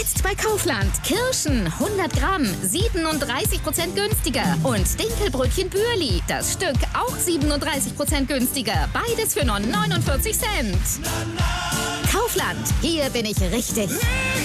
Jetzt bei Kaufland. Kirschen 100 Gramm, 37% günstiger. Und Dinkelbrötchen Bürli, das Stück auch 37% günstiger. Beides für nur 49 Cent. Kaufland, hier bin ich richtig.